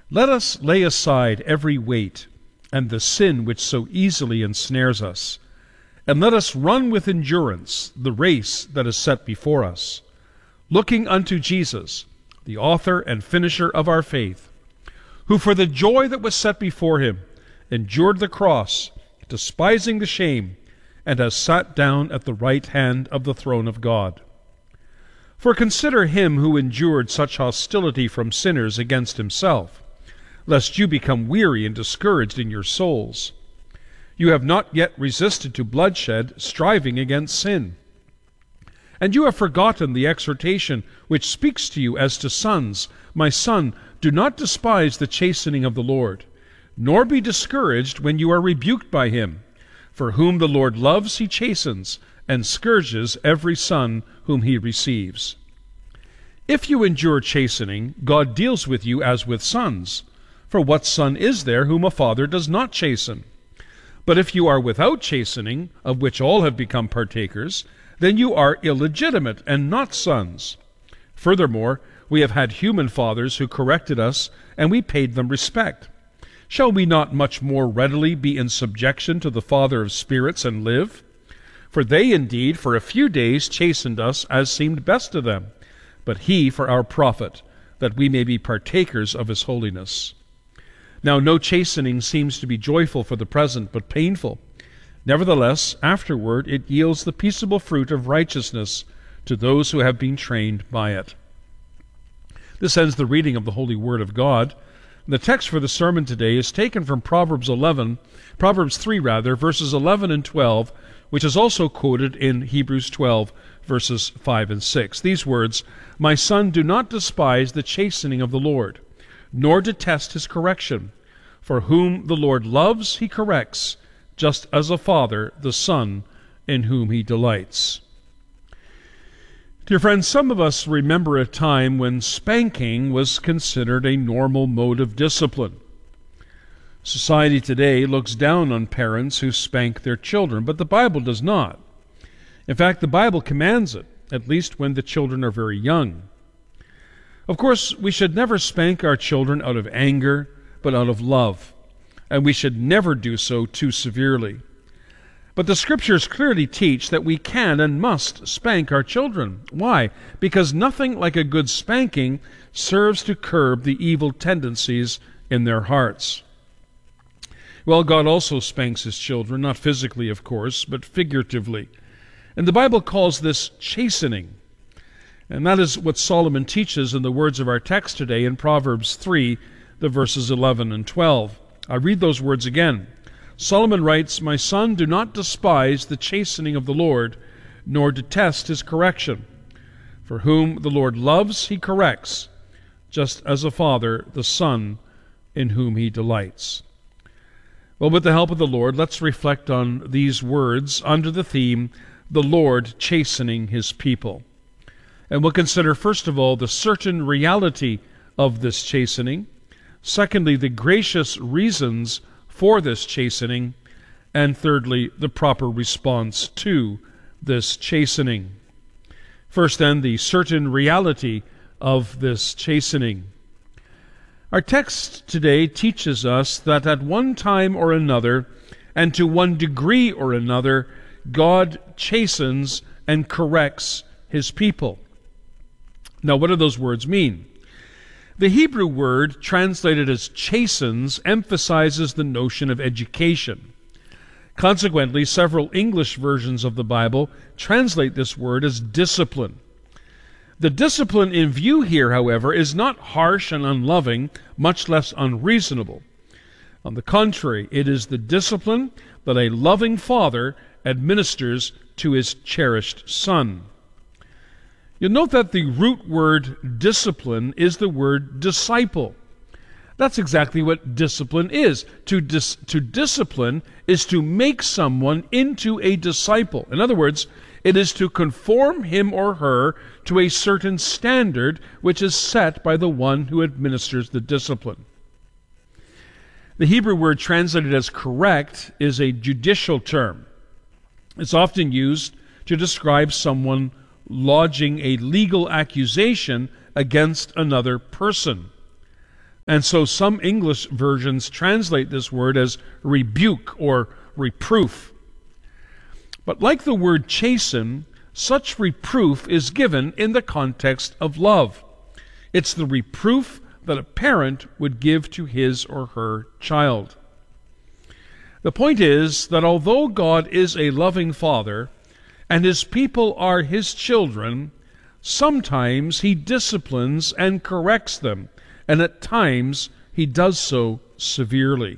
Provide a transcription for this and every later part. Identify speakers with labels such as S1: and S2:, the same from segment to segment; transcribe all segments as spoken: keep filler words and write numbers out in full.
S1: Let us lay aside every weight and the sin which so easily ensnares us, and let us run with endurance the race that is set before us, looking unto Jesus, the author and finisher of our faith, who for the joy that was set before him endured the cross, despising the shame, and has sat down at the right hand of the throne of God. For consider him who endured such hostility from sinners against himself, lest you become weary and discouraged in your souls. You have not yet resisted to bloodshed, striving against sin. And you have forgotten the exhortation which speaks to you as to sons. My son, do not despise the chastening of the Lord, nor be discouraged when you are rebuked by him. For whom the Lord loves he chastens, and scourges every son whom he receives. If you endure chastening, God deals with you as with sons. For what son is there whom a father does not chasten? But if you are without chastening, of which all have become partakers, then you are illegitimate and not sons. Furthermore, we have had human fathers who corrected us, and we paid them respect. Shall we not much more readily be in subjection to the Father of spirits and live? For they indeed for a few days chastened us as seemed best to them, but he for our profit, that we may be partakers of his holiness. Now no chastening seems to be joyful for the present, but painful. Nevertheless, afterward it yields the peaceable fruit of righteousness to those who have been trained by it. This ends the reading of the Holy Word of God. The text for the sermon today is taken from Proverbs eleven, Proverbs three rather, verses eleven and twelve, which is also quoted in Hebrews twelve, verses five and six. These words, "My son, do not despise the chastening of the Lord, nor detest his correction. For whom the Lord loves, he corrects, just as a father the son in whom he delights." Dear friends, some of us remember a time when spanking was considered a normal mode of discipline. Society today looks down on parents who spank their children, but the Bible does not. In fact, the Bible commands it, at least when the children are very young. Of course, we should never spank our children out of anger, but out of love, and we should never do so too severely. But the Scriptures clearly teach that we can and must spank our children. Why? Because nothing like a good spanking serves to curb the evil tendencies in their hearts. Well, God also spanks his children, not physically, of course, but figuratively. And the Bible calls this chastening. And that is what Solomon teaches in the words of our text today in Proverbs three, the verses eleven and twelve. I read those words again. Solomon writes, "My son, do not despise the chastening of the Lord, nor detest his correction. For whom the Lord loves, he corrects, just as a father the son in whom he delights." Well, with the help of the Lord, let's reflect on these words under the theme, the Lord chastening his people. And we'll consider, first of all, the certain reality of this chastening. Secondly, the gracious reasons for this chastening. And thirdly, the proper response to this chastening. First, then, the certain reality of this chastening. Our text today teaches us that at one time or another, and to one degree or another, God chastens and corrects his people. Now, what do those words mean? The Hebrew word translated as chastens emphasizes the notion of education. Consequently, several English versions of the Bible translate this word as discipline. The discipline in view here, however, is not harsh and unloving, much less unreasonable. On the contrary, it is the discipline that a loving father administers to his cherished son. You'll note that the root word discipline is the word disciple. That's exactly what discipline is. To, dis- to discipline is to make someone into a disciple. In other words, it is to conform him or her to a certain standard which is set by the one who administers the discipline. The Hebrew word translated as correct is a judicial term. It's often used to describe someone lodging a legal accusation against another person. And so some English versions translate this word as rebuke or reproof. But like the word chasten, such reproof is given in the context of love. It's the reproof that a parent would give to his or her child. The point is that although God is a loving Father and His people are His children, sometimes He disciplines and corrects them, and at times He does so severely.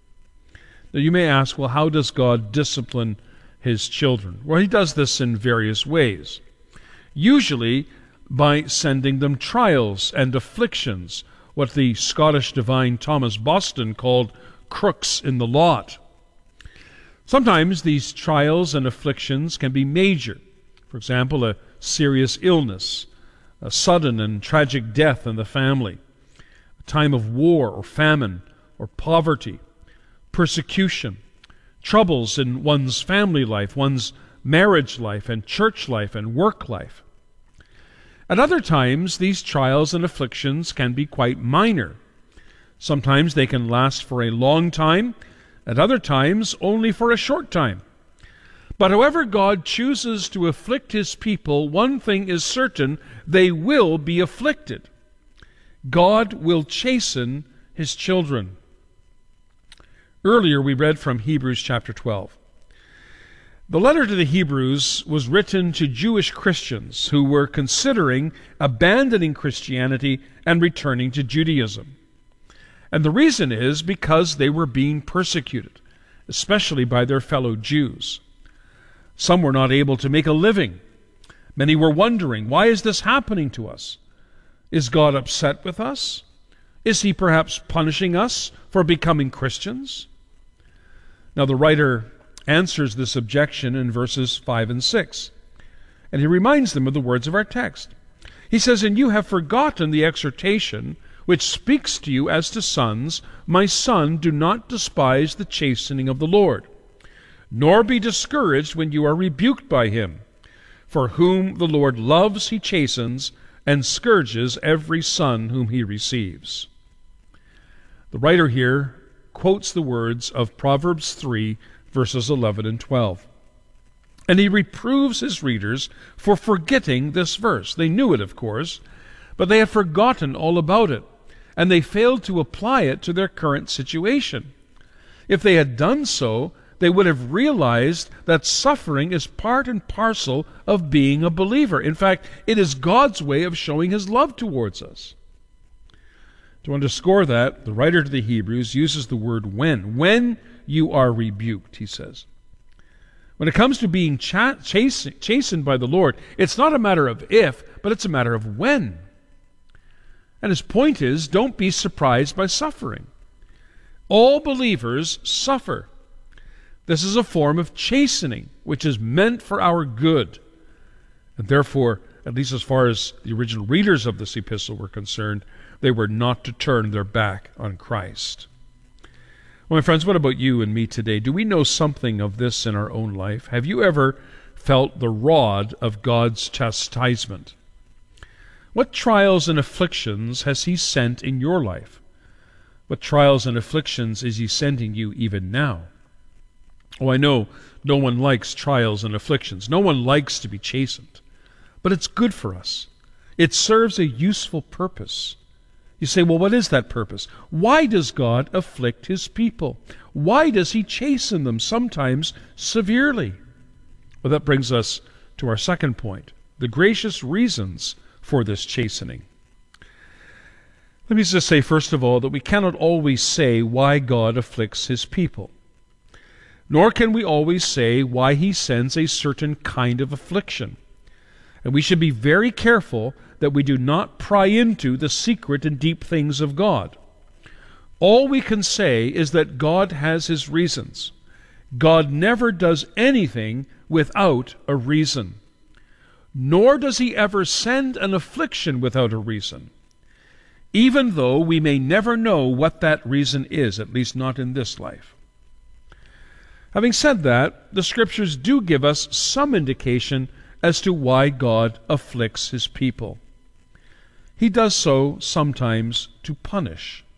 S1: Now you may ask, well, how does God discipline His children? Well, He does this in various ways. Usually by sending them trials and afflictions, what the Scottish divine Thomas Boston called crooks in the lot. Sometimes these trials and afflictions can be major. For example, a serious illness, a sudden and tragic death in the family, a time of war or famine or poverty, persecution, troubles in one's family life, one's marriage life and church life and work life. At other times, these trials and afflictions can be quite minor. Sometimes they can last for a long time, at other times only for a short time. But however God chooses to afflict His people, one thing is certain: they will be afflicted. God will chasten His children. Earlier we read from Hebrews chapter twelve. The letter to the Hebrews was written to Jewish Christians who were considering abandoning Christianity and returning to Judaism. And the reason is because they were being persecuted, especially by their fellow Jews. Some were not able to make a living. Many were wondering, why is this happening to us? Is God upset with us? Is He perhaps punishing us for becoming Christians? Now the writer answers this objection in verses five and six, and he reminds them of the words of our text. He says, "And you have forgotten the exhortation which speaks to you as to sons. My son, do not despise the chastening of the Lord, nor be discouraged when you are rebuked by Him. For whom the Lord loves He chastens, and scourges every son whom He receives." The writer here quotes the words of Proverbs three, verses eleven and twelve. And he reproves his readers for forgetting this verse. They knew it, of course, but they had forgotten all about it, and they failed to apply it to their current situation. If they had done so, they would have realized that suffering is part and parcel of being a believer. In fact, it is God's way of showing His love towards us. To underscore that, the writer to the Hebrews uses the word when. When you are rebuked, he says. When it comes to being cha- chastened, chastened by the Lord, it's not a matter of if, but it's a matter of when. And his point is, don't be surprised by suffering. All believers suffer. This is a form of chastening, which is meant for our good. And therefore, at least as far as the original readers of this epistle were concerned, they were not to turn their back on Christ. Well, my friends, what about you and me today? Do we know something of this in our own life? Have you ever felt the rod of God's chastisement? What trials and afflictions has He sent in your life? What trials and afflictions is He sending you even now? Oh, I know no one likes trials and afflictions. No one likes to be chastened. But it's good for us. It serves a useful purpose. You say, well, what is that purpose? Why does God afflict His people? Why does He chasten them, sometimes severely? Well, that brings us to our second point, the gracious reasons for this chastening. Let me just say, first of all, that we cannot always say why God afflicts His people. Nor can we always say why He sends a certain kind of affliction. And we should be very careful that we do not pry into the secret and deep things of God. All we can say is that God has His reasons. God never does anything without a reason. Nor does He ever send an affliction without a reason, even though we may never know what that reason is, at least not in this life. Having said that, the Scriptures do give us some indication as to why God afflicts His people. He does so sometimes to punish.